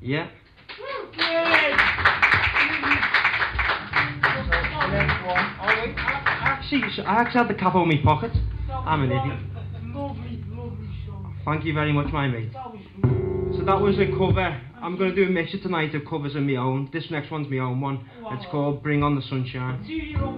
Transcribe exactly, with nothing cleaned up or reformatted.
Yeah. Alright, actually, I actually had the cap on my pocket. I'm an idiot. Lovely, lovely song. Thank you very much, my mate. So that was a cover. I'm going to do a mixture tonight of covers of my own. This next one's my own one. It's called Bring on the Sunshine.